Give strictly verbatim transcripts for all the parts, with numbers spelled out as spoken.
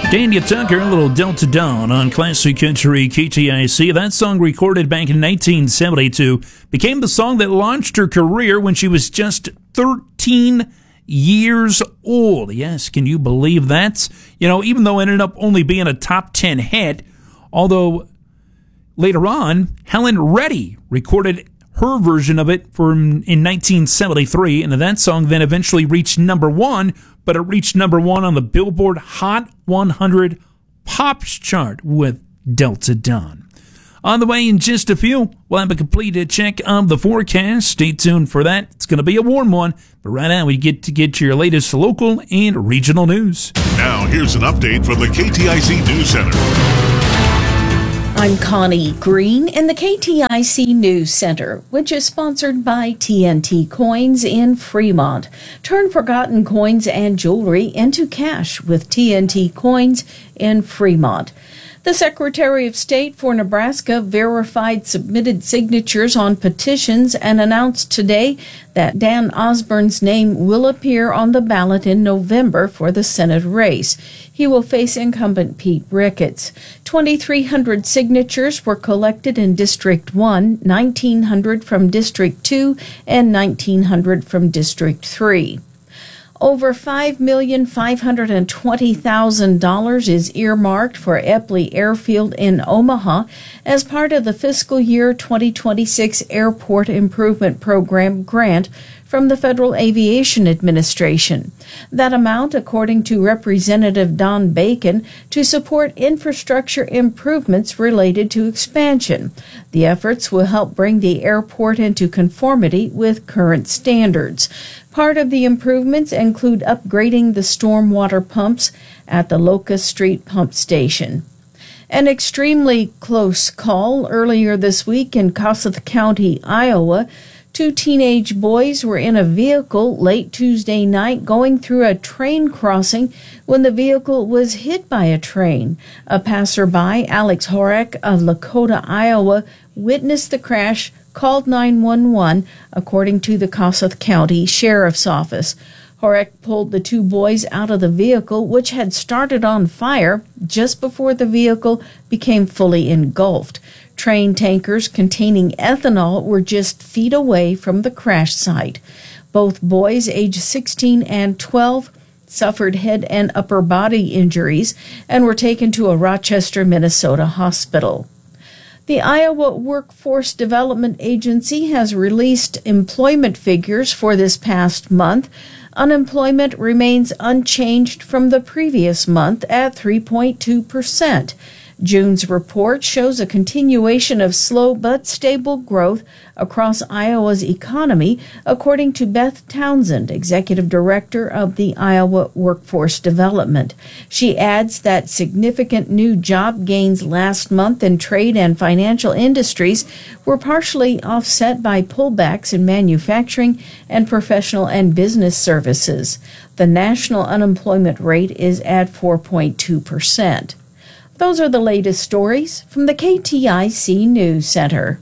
Daniel Tucker, a little Delta Dawn on Classic Country K T I C. That song, recorded back in nineteen seventy-two, became the song that launched her career when she was just thirteen years old. Yes, can you believe that? You know, even though it ended up only being a top ten hit, although later on, Helen Reddy recorded her version of it from in nineteen seventy-three, and that song then eventually reached number one, but it reached number one on the Billboard Hot one hundred Pops chart with Delta Dawn. On the way in just a few, we'll have a complete check of the forecast. Stay tuned for that. It's going to be a warm one, but right now we get to get your latest local and regional news. Now here's an update from the K T I C News Center. I'm Connie Green in the K T I C News Center, which is sponsored by T N T Coins in Fremont. Turn forgotten coins and jewelry into cash with T N T Coins in Fremont. The Secretary of State for Nebraska verified submitted signatures on petitions and announced today that Dan Osborne's name will appear on the ballot in November for the Senate race. He will face incumbent Pete Ricketts. twenty-three hundred signatures were collected in District one, nineteen hundred from District two, and nineteen hundred from District three. Over five million five hundred twenty thousand dollars is earmarked for Eppley Airfield in Omaha as part of the fiscal year twenty twenty-six Airport Improvement Program grant from the Federal Aviation Administration. That amount, according to Representative Don Bacon, to support infrastructure improvements related to expansion. The efforts will help bring the airport into conformity with current standards. Part of the improvements include upgrading the stormwater pumps at the Locust Street Pump Station. An extremely close call earlier this week in Kossuth County, Iowa. Two teenage boys were in a vehicle late Tuesday night going through a train crossing when the vehicle was hit by a train. A passerby, Alex Horek of Lakota, Iowa, witnessed the crash, called nine one one, according to the Kossuth County Sheriff's Office. Horek pulled the two boys out of the vehicle, which had started on fire just before the vehicle became fully engulfed. Train tankers containing ethanol were just feet away from the crash site. Both boys, aged sixteen and twelve, suffered head and upper body injuries and were taken to a Rochester, Minnesota hospital. The Iowa Workforce Development Agency has released employment figures for this past month. Unemployment remains unchanged from the previous month at three point two percent. June's report shows a continuation of slow but stable growth across Iowa's economy, according to Beth Townsend, Executive Director of the Iowa Workforce Development. She adds that significant new job gains last month in trade and financial industries were partially offset by pullbacks in manufacturing and professional and business services. The national unemployment rate is at four point two percent. Those are the latest stories from the K T I C News Center.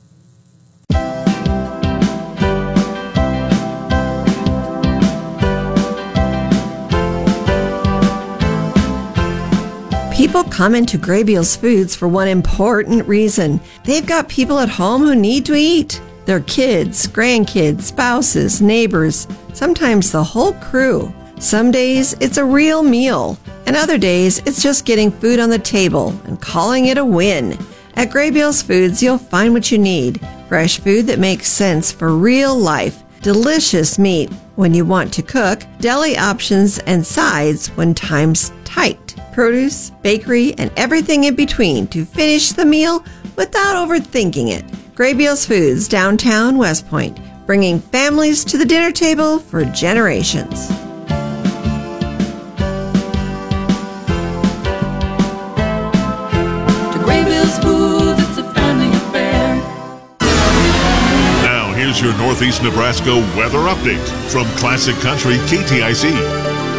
People come into Graybeals Foods for one important reason. They've got people at home who need to eat. Their kids, grandkids, spouses, neighbors, sometimes the whole crew. Some days it's a real meal, and other days it's just getting food on the table and calling it a win. At Graybeals Foods, you'll find what you need. Fresh food that makes sense for real life. Delicious meat when you want to cook. Deli options and sides when time's tight. Produce, bakery, and everything in between to finish the meal without overthinking it. Graybeals Foods, downtown West Point, bringing families to the dinner table for generations. Here's your Northeast Nebraska weather update from Classic Country K T I C.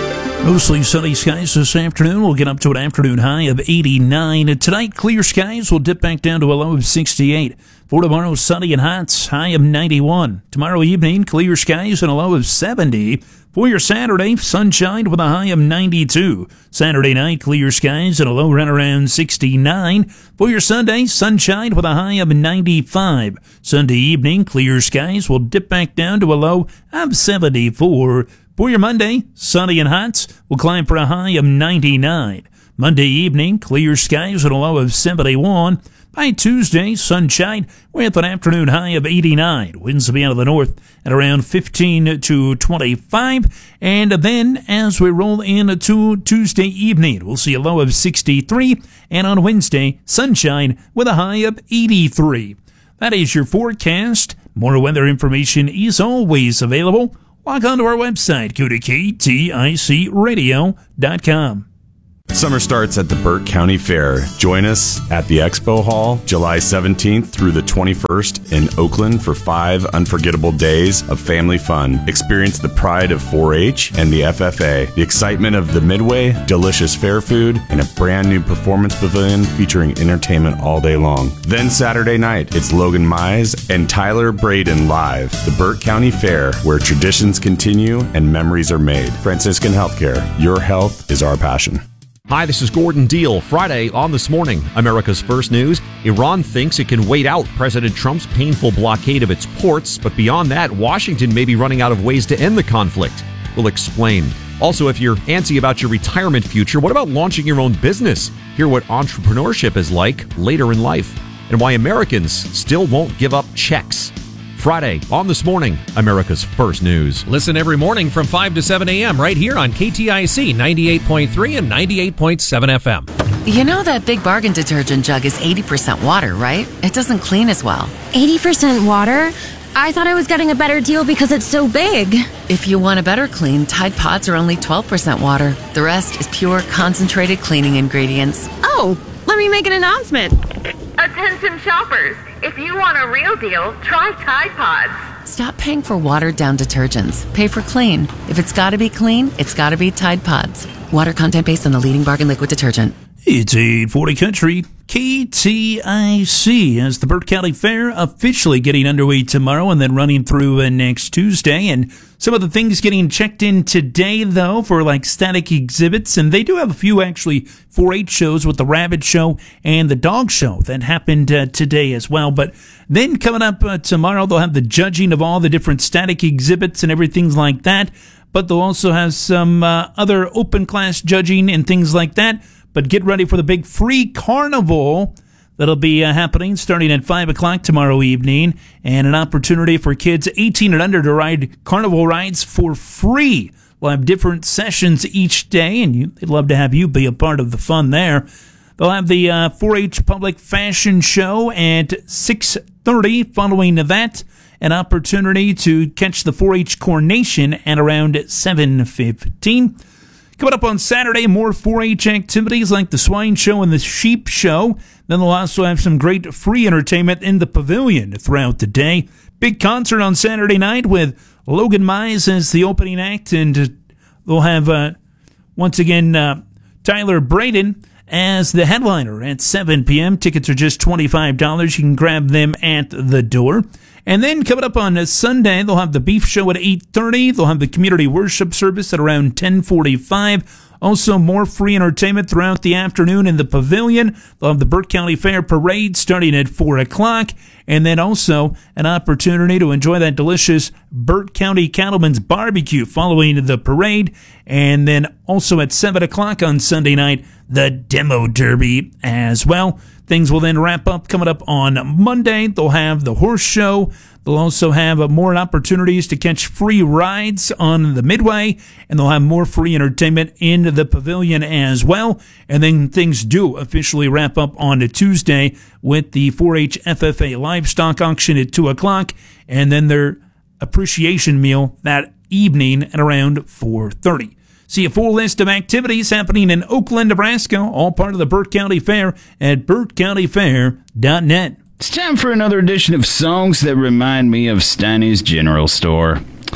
Mostly sunny skies this afternoon. We'll get up to an afternoon high of eighty-nine. Tonight, clear skies will dip back down to a low of sixty-eight. For tomorrow, sunny and hot, high of ninety-one. Tomorrow evening, clear skies and a low of seventy. For your Saturday, sunshine with a high of ninety-two. Saturday night, clear skies and a low right around sixty-nine. For your Sunday, sunshine with a high of ninety-five. Sunday evening, clear skies will dip back down to a low of seventy-four. For your Monday, sunny and hot, will climb for a high of ninety-nine. Monday evening, clear skies and a low of seventy-one. By Tuesday, sunshine with an afternoon high of eighty-nine. Winds will be out of the north at around fifteen to twenty-five. And then as we roll into Tuesday evening, we'll see a low of sixty-three. And on Wednesday, sunshine with a high of eighty-three. That is your forecast. More weather information is always available. Log on to our website. Go to K T I C radio dot com. Summer starts at the Burke County Fair. Join us at the Expo Hall July seventeenth through the twenty-first in Oakland for five unforgettable days of family fun. Experience the pride of four H and the F F A, the excitement of the Midway, delicious fair food, and a brand new performance pavilion featuring entertainment all day long. Then Saturday night, it's Logan Mize and Tyler Braden live. The Burke County Fair, where traditions continue and memories are made. Franciscan Healthcare, your health is our passion. Hi, this is Gordon Deal. Friday on This Morning, America's First News. Iran thinks it can wait out President Trump's painful blockade of its ports, but beyond that, Washington may be running out of ways to end the conflict. We'll explain. Also, if you're antsy about your retirement future, what about launching your own business? Hear what entrepreneurship is like later in life, and why Americans still won't give up checks. Friday on This Morning, America's First News. Listen every morning from five to seven a.m. right here on K T I C ninety-eight point three and ninety-eight point seven F M. You know that Big Bargain detergent jug is eighty percent water, right? It doesn't clean as well. eighty percent water? I thought I was getting a better deal because it's so big. If you want a better clean, Tide Pods are only twelve percent water. The rest is pure, concentrated cleaning ingredients. Oh, let me make an announcement. Attention shoppers. If you want a real deal, try Tide Pods. Stop paying for watered-down detergents. Pay for clean. If it's got to be clean, it's got to be Tide Pods. Water content based on the leading bargain liquid detergent. It's eight forty Country, K T I C, as the Burke County Fair officially getting underway tomorrow and then running through uh, next Tuesday. And some of the things getting checked in today, though, for like static exhibits. And they do have a few actually four H shows with the Rabbit Show and the Dog Show that happened uh, today as well. But then coming up uh, tomorrow, they'll have the judging of all the different static exhibits and everything like that. But they'll also have some uh, other open class judging and things like that. But get ready for the big free carnival that'll be uh, happening starting at five o'clock tomorrow evening, and an opportunity for kids eighteen and under to ride carnival rides for free. We'll have different sessions each day, and you, they'd love to have you be a part of the fun there. They'll have the uh, four H Public Fashion Show at six thirty. Following that, an opportunity to catch the four H Coronation at around seven fifteen. Coming up on Saturday, more four H activities like the Swine Show and the Sheep Show. Then they'll also have some great free entertainment in the pavilion throughout the day. Big concert on Saturday night with Logan Mize as the opening act, and they'll have, uh, once again, uh, Tyler Braden as the headliner at seven p.m. Tickets are just twenty-five dollars. You can grab them at the door. And then coming up on Sunday, they'll have the Beef Show at eight thirty. They'll have the Community Worship Service at around ten forty-five. Also, more free entertainment throughout the afternoon in the pavilion. They'll have the Burke County Fair Parade starting at four o'clock. And then also an opportunity to enjoy that delicious Burke County Cattleman's Barbecue following the parade. And then also at seven o'clock on Sunday night, the Demo Derby as well. Things will then wrap up coming up on Monday. They'll have the horse show. They'll also have more opportunities to catch free rides on the Midway, and they'll have more free entertainment in the pavilion as well. And then things do officially wrap up on a Tuesday with the four H F F A livestock auction at two o'clock, and then their appreciation meal that evening at around four thirty. See a full list of activities happening in Oakland, Nebraska, all part of the Burke County Fair at burke county fair dot net. It's time for another edition of Songs That Remind Me of Steiny's General Store.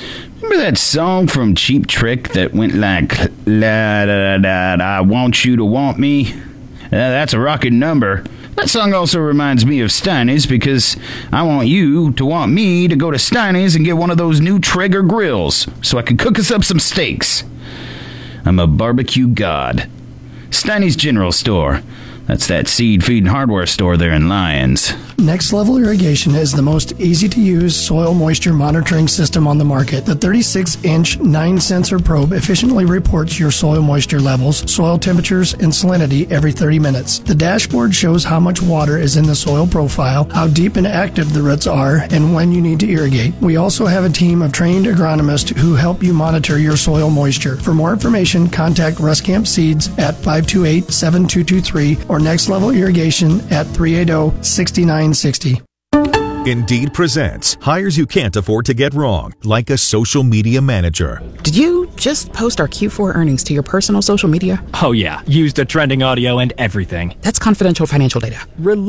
remember that song from Cheap Trick that went like, la da da da da, I want you to want me? Uh, that's a rockin' number. That song also reminds me of Steiny's because I want you to want me to go to Steiny's and get one of those new Traeger grills so I can cook us up some steaks. I'm a barbecue god. Steiny's General Store. That's that seed, feed, and hardware store there in Lyons. Next Level Irrigation is the most easy-to-use soil moisture monitoring system on the market. The thirty-six inch nine sensor probe efficiently reports your soil moisture levels, soil temperatures, and salinity every thirty minutes. The dashboard shows how much water is in the soil profile, how deep and active the roots are, and when you need to irrigate. We also have a team of trained agronomists who help you monitor your soil moisture. For more information, contact Ruscamp Seeds at five two eight, seven two two three or Next Level Irrigation at three eight zero, six nine six zero. Indeed presents hires you can't afford to get wrong, like a social media manager. Did you just post our Q four earnings to your personal social media? Oh yeah, used the trending audio and everything. That's confidential financial data.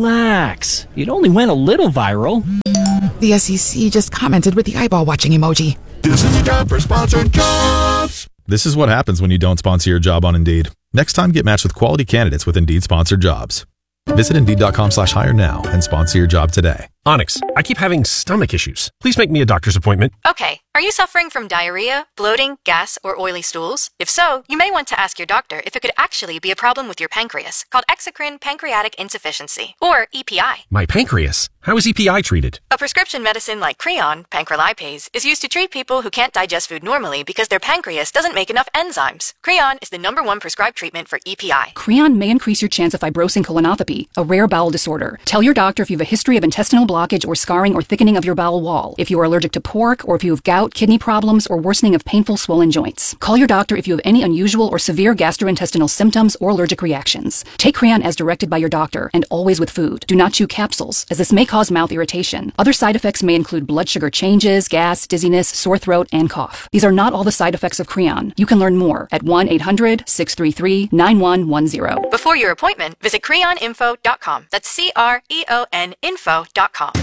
Relax. It only went a little viral. The S E C just commented with the eyeball watching emoji. This is a job for sponsored jobs. This is what happens when you don't sponsor your job on Indeed. Next time, get matched with quality candidates with Indeed sponsored jobs. Visit Indeed.com slash hire now and sponsor your job today. Onyx, I keep having stomach issues. Please make me a doctor's appointment. Okay. Are you suffering from diarrhea, bloating, gas, or oily stools? If so, you may want to ask your doctor if it could actually be a problem with your pancreas, called exocrine pancreatic insufficiency, or E P I. My pancreas? How is E P I treated? A prescription medicine like Creon, pancrelipase, is used to treat people who can't digest food normally because their pancreas doesn't make enough enzymes. Creon is the number one prescribed treatment for E P I. Creon may increase your chance of fibrosing colonopathy, a rare bowel disorder. Tell your doctor if you have a history of intestinal blockage or scarring or thickening of your bowel wall, if you are allergic to pork, or if you have gout, kidney problems, or worsening of painful swollen joints. Call your doctor if you have any unusual or severe gastrointestinal symptoms or allergic reactions. Take Creon as directed by your doctor, and always with food. Do not chew capsules, as this may cause mouth irritation. Other side effects may include blood sugar changes, gas, dizziness, sore throat, and cough. These are not all the side effects of Creon. You can learn more at one eight hundred, six three three, nine one one zero. Before your appointment, visit creon info dot com. That's C R E O N info dot com.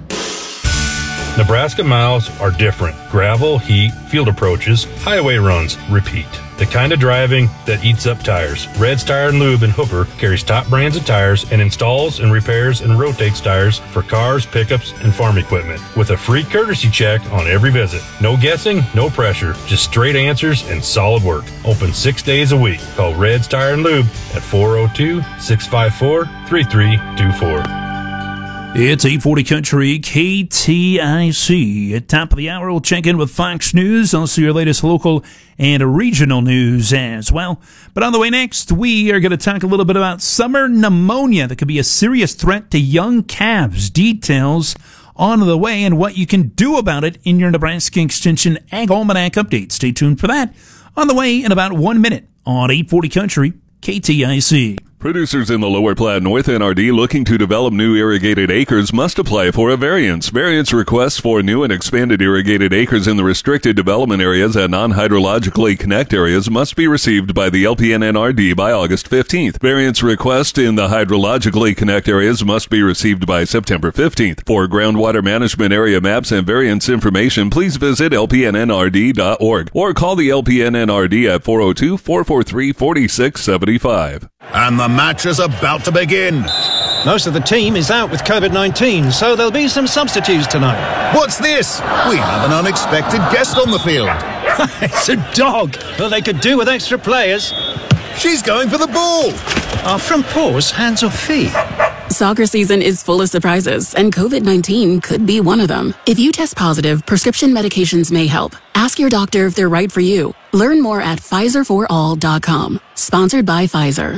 Nebraska miles are different. Gravel, heat, field approaches, highway runs, repeat. The kind of driving that eats up tires. Red's Tire and Lube in Hooper carries top brands of tires and installs and repairs and rotates tires for cars, pickups, and farm equipment with a free courtesy check on every visit. No guessing, no pressure, just straight answers and solid work. Open six days a week. Call Red's Tire and Lube at four oh two, six five four, three three two four. It's eight forty Country K T I C. At top of the hour, we'll check in with Fox News. Also your latest local and regional news as well. But on the way next, we are going to talk a little bit about summer pneumonia that could be a serious threat to young calves. Details on the way and what you can do about it in your Nebraska Extension Ag Almanac update. Stay tuned for that on the way in about one minute on eight forty Country K T I C. Producers in the Lower Platte North N R D looking to develop new irrigated acres must apply for a variance. Variance requests for new and expanded irrigated acres in the restricted development areas and non-hydrologically connect areas must be received by the L P N N R D by August fifteenth. Variance requests in the hydrologically connect areas must be received by September fifteenth. For groundwater management area maps and variance information, please visit L P N N R D dot org or call the L P N N R D at four oh two, four four three, four six seven five. And the match is about to begin. Most of the team is out with COVID nineteen, so there'll be some substitutes tonight. What's this? We have an unexpected guest on the field. It's a dog. Well, they could do with extra players. She's going for the ball. Are front paws hands or feet? Soccer season is full of surprises, and COVID nineteen could be one of them. If you test positive, prescription medications may help. Ask your doctor if they're right for you. Learn more at Pfizer for all dot com. Sponsored by Pfizer.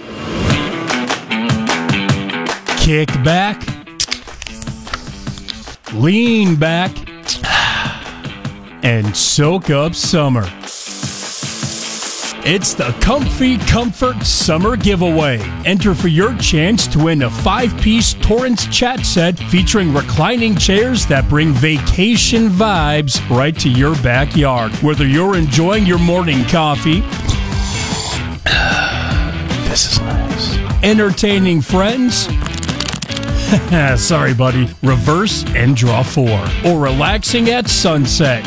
Kick back, lean back, and soak up summer. It's the Comfy Comfort Summer Giveaway. Enter for your chance to win a five-piece Torrance chat set featuring reclining chairs that bring vacation vibes right to your backyard. Whether you're enjoying your morning coffee, this is nice, entertaining friends, Sorry, buddy. Reverse and draw four. Or relaxing at sunset.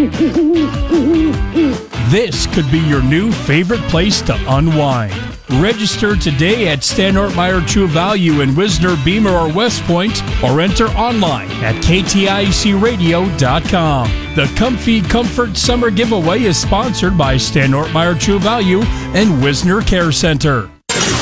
This could be your new favorite place to unwind. Register today at Stan Ortmeyer True Value in Wisner, Beamer, or West Point, or enter online at K T I C radio dot com. The Comfy Comfort Summer Giveaway is sponsored by Stan Ortmeyer True Value and Wisner Care Center.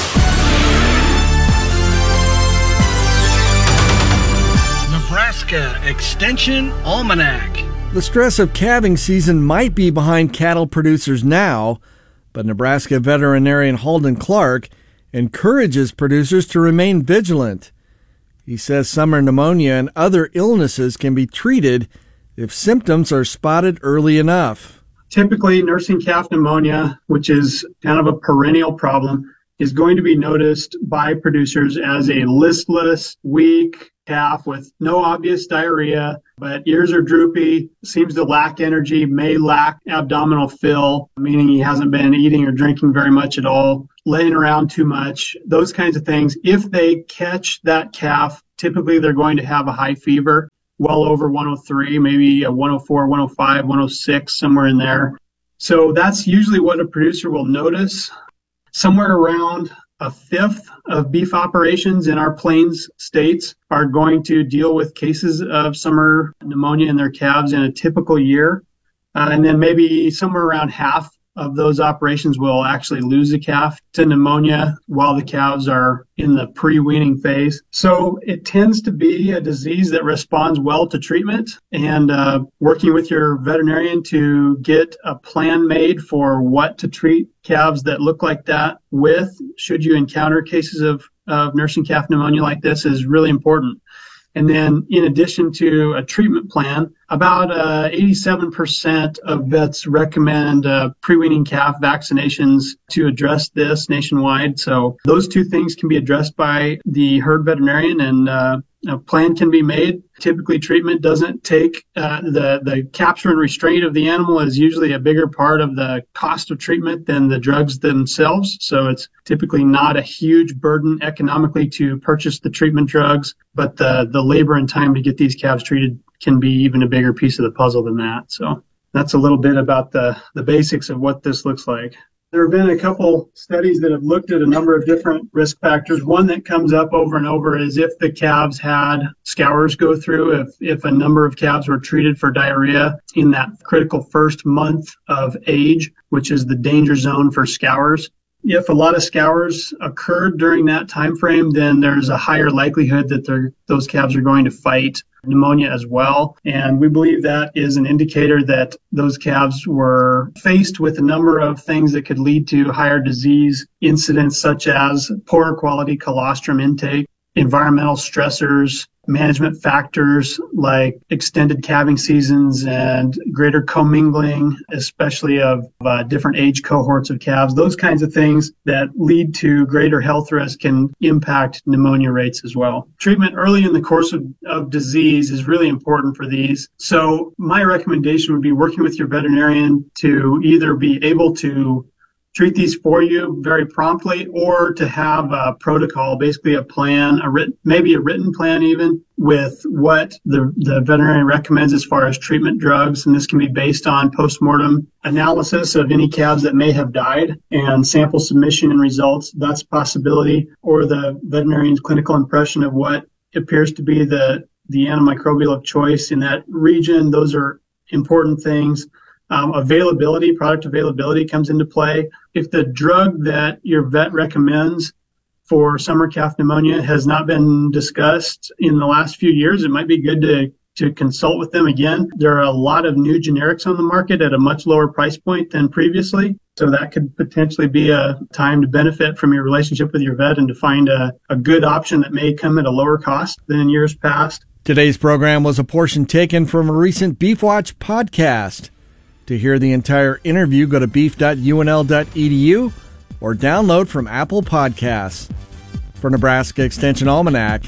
Nebraska Extension Almanac. The stress of calving season might be behind cattle producers now, but Nebraska veterinarian Halden Clark encourages producers to remain vigilant. He says summer pneumonia and other illnesses can be treated if symptoms are spotted early enough. Typically, nursing calf pneumonia, which is kind of a perennial problem, is going to be noticed by producers as a listless, weak calf with no obvious diarrhea, but ears are droopy, seems to lack energy, may lack abdominal fill, meaning he hasn't been eating or drinking very much at all, laying around too much, those kinds of things. If they catch that calf, typically they're going to have a high fever, well over one oh three, maybe a one oh four, one oh five, one oh six, somewhere in there. So that's usually what a producer will notice. Somewhere around a fifth of beef operations in our plains states are going to deal with cases of summer pneumonia in their calves in a typical year. Uh, and then maybe somewhere around half of those operations will actually lose a calf to pneumonia while the calves are in the pre-weaning phase. So it tends to be a disease that responds well to treatment, and uh, working with your veterinarian to get a plan made for what to treat calves that look like that with, should you encounter cases of, of nursing calf pneumonia like this, is really important. And then in addition to a treatment plan, about uh, eighty-seven percent of vets recommend uh, pre-weaning calf vaccinations to address this nationwide. So those two things can be addressed by the herd veterinarian, and uh, a plan can be made. Typically, treatment doesn't take uh, the, the capture and restraint of the animal is usually a bigger part of the cost of treatment than the drugs themselves. So it's typically not a huge burden economically to purchase the treatment drugs, but the, the labor and time to get these calves treated can be even a bigger piece of the puzzle than that. So that's a little bit about the, the basics of what this looks like. There have been a couple studies that have looked at a number of different risk factors. One that comes up over and over is if the calves had scours go through, if, if a number of calves were treated for diarrhea in that critical first month of age, which is the danger zone for scours. If a lot of scours occurred during that time frame, then there's a higher likelihood that those calves are going to fight pneumonia as well. And we believe that is an indicator that those calves were faced with a number of things that could lead to higher disease incidents, such as poorer quality colostrum intake, environmental stressors, management factors like extended calving seasons and greater commingling, especially of uh, different age cohorts of calves. Those kinds of things that lead to greater health risk can impact pneumonia rates as well. Treatment early in the course of, of disease is really important for these. So my recommendation would be working with your veterinarian to either be able to treat these for you very promptly, or to have a protocol, basically a plan, a written, maybe a written plan even, with what the, the veterinarian recommends as far as treatment drugs. And this can be based on postmortem analysis of any calves that may have died and sample submission and results. That's a possibility. Or the veterinarian's clinical impression of what appears to be the, the antimicrobial of choice in that region. Those are important things. Um, availability, product availability comes into play. If the drug that your vet recommends for summer calf pneumonia has not been discussed in the last few years, it might be good to, to consult with them again. There are a lot of new generics on the market at a much lower price point than previously. So that could potentially be a time to benefit from your relationship with your vet and to find a, a good option that may come at a lower cost than in years past. Today's program was a portion taken from a recent Beef Watch podcast. To hear the entire interview, go to beef dot U N L dot E D U or download from Apple Podcasts. For Nebraska Extension Almanac,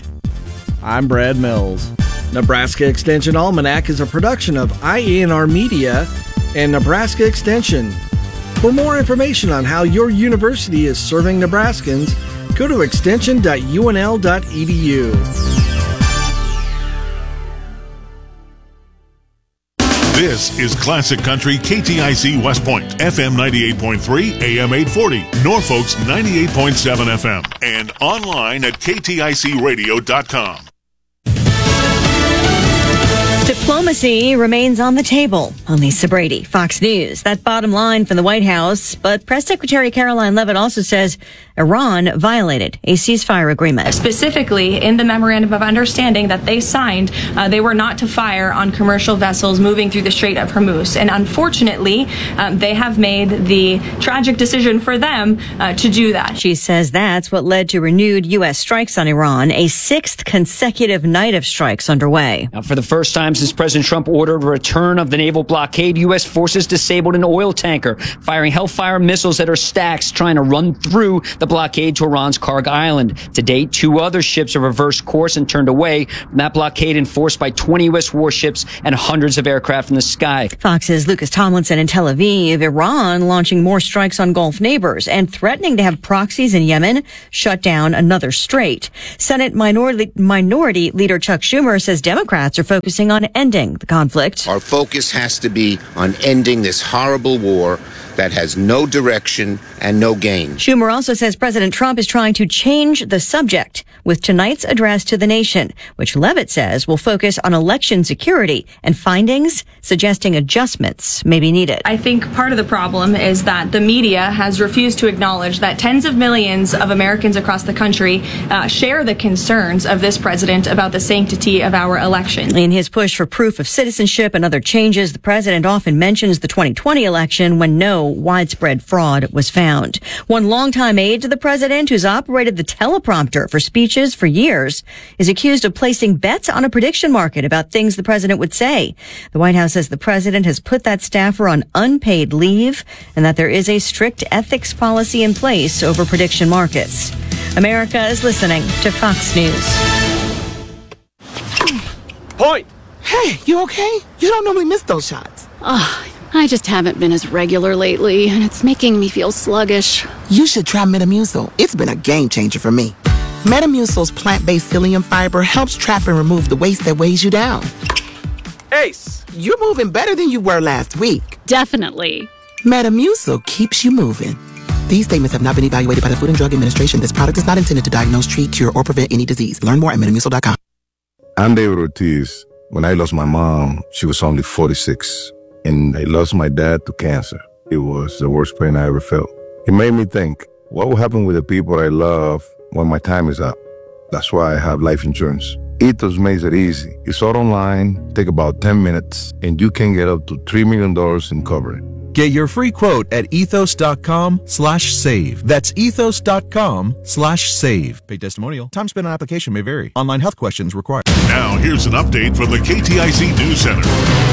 I'm Brad Mills. Nebraska Extension Almanac is a production of I A N R Media and Nebraska Extension. For more information on how your university is serving Nebraskans, go to extension dot U N L dot E D U. This is Classic Country K T I C West Point, F M ninety-eight point three, A M eight forty, Norfolk's ninety-eight point seven F M, and online at K T I C radio dot com. Diplomacy remains on the table. I'm Lisa Brady, Fox News. That bottom line from the White House, but Press Secretary Caroline Leavitt also says Iran violated a ceasefire agreement. Specifically, in the Memorandum of Understanding that they signed, uh, they were not to fire on commercial vessels moving through the Strait of Hormuz. And unfortunately, um, they have made the tragic decision for them uh, to do that. She says that's what led to renewed U S strikes on Iran, a sixth consecutive night of strikes underway. Now, for the first time since President Trump ordered a return of the naval blockade, U S forces disabled an oil tanker, firing Hellfire missiles at her stacks, trying to run through the blockade to Iran's Karg Island. To date, two other ships have reversed course and turned away from that blockade enforced by twenty U S warships and hundreds of aircraft in the sky. Fox's Lucas Tomlinson in Tel Aviv. Iran launching more strikes on Gulf neighbors and threatening to have proxies in Yemen shut down another strait. Senate Minority, Minority Leader Chuck Schumer says Democrats are focusing on ending the conflict. Our focus has to be on ending this horrible war that has no direction and no gain. Schumer also says President Trump is trying to change the subject with tonight's address to the nation, which Leavitt says will focus on election security and findings suggesting adjustments may be needed. I think part of the problem is that the media has refused to acknowledge that tens of millions of Americans across the country uh, share the concerns of this president about the sanctity of our election. In his push for proof of citizenship and other changes, the president often mentions the twenty twenty election when no widespread fraud was found. One longtime aide to the president who's operated the teleprompter for speeches for years is accused of placing bets on a prediction market about things the president would say. The White House says the president has put that staffer on unpaid leave and that there is a strict ethics policy in place over prediction markets. America is listening to Fox News. Point! Hey, you okay? You don't normally miss those shots. Oh, I just haven't been as regular lately, and it's making me feel sluggish. You should try Metamucil. It's been a game changer for me. Metamucil's plant-based psyllium fiber helps trap and remove the waste that weighs you down. Ace, you're moving better than you were last week. Definitely. Metamucil keeps you moving. These statements have not been evaluated by the Food and Drug Administration. This product is not intended to diagnose, treat, cure, or prevent any disease. Learn more at metamucil dot com. I'm David Ortiz. When I lost my mom, she was only forty-six. And I lost my dad to cancer. It was the worst pain I ever felt. It made me think, what will happen with the people I love when my time is up? That's why I have life insurance. Ethos makes it easy. It's all online, take about ten minutes, and you can get up to three million dollars in coverage. Get your free quote at ethos.com slash save. That's ethos.com slash save. Paid testimonial. Time spent on application may vary. Online health questions required. Now here's an update from the K T I C News Center.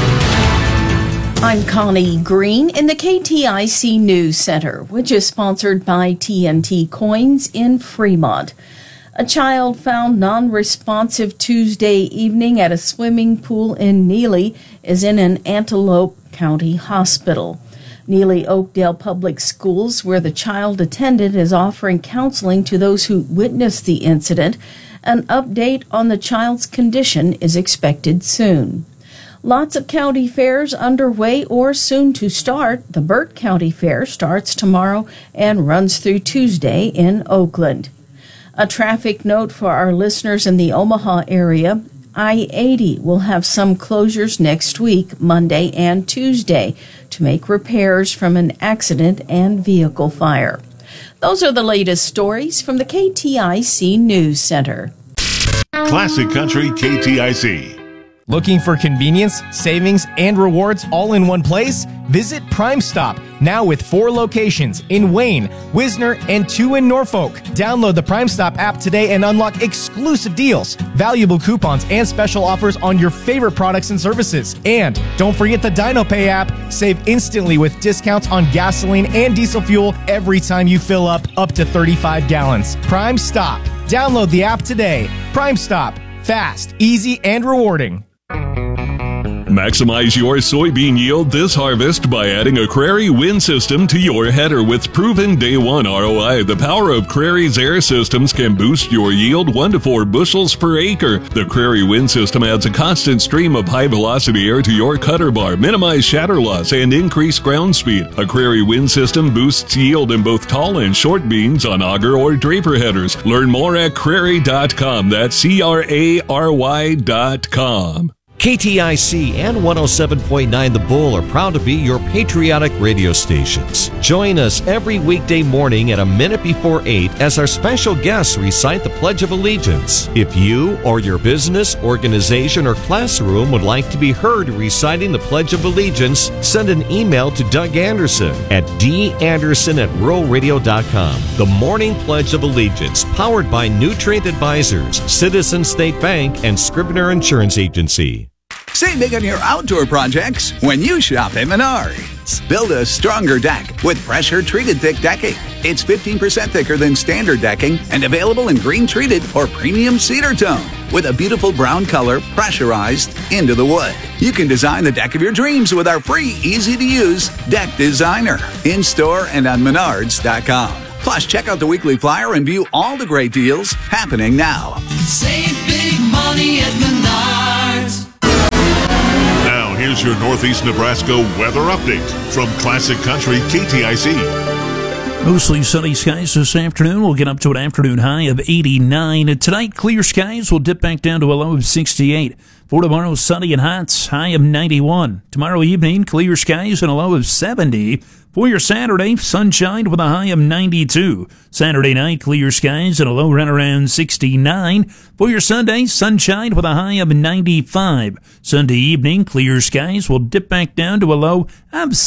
I'm Connie Green in the K T I C News Center, which is sponsored by T N T Coins in Fremont. A child found non-responsive Tuesday evening at a swimming pool in Neely is in an Antelope County hospital. Neely Oakdale Public Schools, where the child attended, is offering counseling to those who witnessed the incident. An update on the child's condition is expected soon. Lots of county fairs underway or soon to start. The Burt County Fair starts tomorrow and runs through Tuesday in Oakland. A traffic note for our listeners in the Omaha area. I eighty will have some closures next week, Monday and Tuesday, to make repairs from an accident and vehicle fire. Those are the latest stories from the K T I C News Center. Classic Country K T I C. Looking for convenience, savings, and rewards all in one place? Visit Prime Stop, now with four locations in Wayne, Wisner, and two in Norfolk. Download the Prime Stop app today and unlock exclusive deals, valuable coupons, and special offers on your favorite products and services. And don't forget the DinoPay app. Save instantly with discounts on gasoline and diesel fuel every time you fill up up to thirty-five gallons. Prime Stop. Download the app today. Prime Stop. Fast, easy, and rewarding. Maximize your soybean yield this harvest by adding a Crary wind system to your header with proven day one R O I. The power of Crary's air systems can boost your yield one to four bushels per acre. The Crary wind system adds a constant stream of high-velocity air to your cutter bar, minimize shatter loss, and increase ground speed. A Crary wind system boosts yield in both tall and short beans on auger or draper headers. Learn more at crary dot com. That's C R A R Y dot com. K T I C and one oh seven point nine The Bull are proud to be your patriotic radio stations. Join us every weekday morning at a minute before eight as our special guests recite the Pledge of Allegiance. If you or your business, organization, or classroom would like to be heard reciting the Pledge of Allegiance, send an email to Doug Anderson at d anderson at rural radio dot com. The Morning Pledge of Allegiance, powered by Nutrient Advisors, Citizen State Bank, and Scribner Insurance Agency. Save big on your outdoor projects when you shop at Menards. Build a stronger deck with pressure-treated thick decking. It's fifteen percent thicker than standard decking and available in green-treated or premium cedar tone with a beautiful brown color pressurized into the wood. You can design the deck of your dreams with our free, easy-to-use Deck Designer in-store and on menards dot com. Plus, check out the weekly flyer and view all the great deals happening now. Save big money at Menards. Now, here's your Northeast Nebraska weather update from Classic Country K T I C. Mostly sunny skies this afternoon. We'll get up to an afternoon high of eighty-nine. And tonight, clear skies will dip back down to a low of sixty-eight. For tomorrow, sunny and hot, high of ninety-one. Tomorrow evening, clear skies and a low of seventy. For your Saturday, sunshine with a high of ninety-two. Saturday night, clear skies and a low right around sixty-nine. For your Sunday, sunshine with a high of ninety-five. Sunday evening, clear skies will dip back down to a low of